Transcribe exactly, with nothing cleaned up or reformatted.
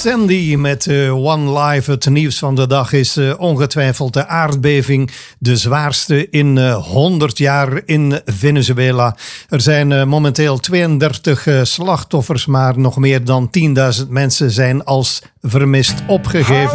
Sandy met uh, One Life. Het nieuws van de dag is uh, ongetwijfeld de aardbeving. De zwaarste in uh, honderd jaar in Venezuela. Er zijn uh, momenteel tweeëndertig uh, slachtoffers, maar nog meer dan tienduizend mensen zijn als vermist opgegeven.